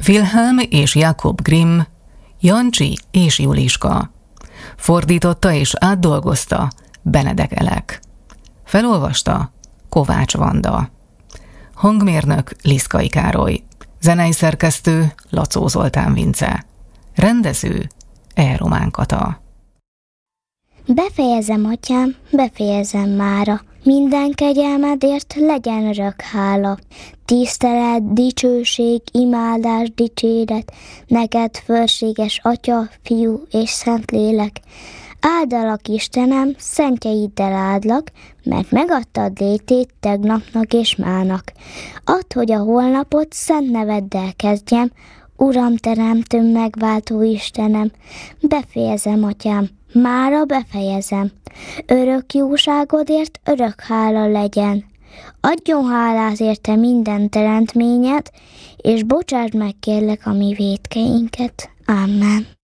Wilhelm és Jakob Grimm, Jancsi és Juliska. Fordította és átdolgozta Benedek Elek. Felolvasta Kovács Vanda. Hangmérnök Liszkai Károly. Zenei szerkesztő Lacó Zoltán Vince. Rendező E. Román Kata. Befejezem, atyám, befejezem mára. Minden kegyelmedért legyen örök hála. Tisztelet, dicsőség, imádás, dicséret, neked fölséges Atya, Fiú és Szentlélek. Áldalak, Istenem, szentjeiddel áldlak, mert megadtad létét tegnapnak és mának. Add, hogy a holnapot szent neveddel kezdjem, Uram, teremtőm, megváltó Istenem. Befejezem, atyám, mára befejezem. Örök jóságodért örök hála legyen. Adjon hálát érte minden teremtményed, és bocsásd meg kérlek a mi vétkeinket. Amen.